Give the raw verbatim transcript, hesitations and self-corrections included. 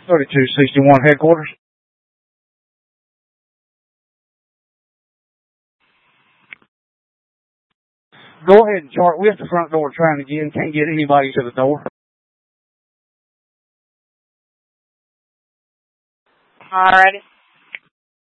thirty-two sixty-one headquarters. Go ahead and chart with the front door trying to get in. Can't get anybody to the door. Alrighty.